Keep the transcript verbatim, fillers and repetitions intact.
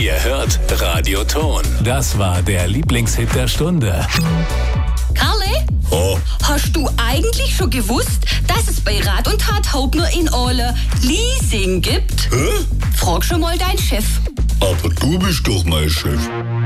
Ihr hört Radio Ton. Das war der Lieblingshit der Stunde. Karle? Oh, Hast du eigentlich schon gewusst, dass es bei Rat und Tat Haupt nur in Ole Leasing gibt? hä? Frag schon mal deinen Chef. Aber du bist doch mein Chef.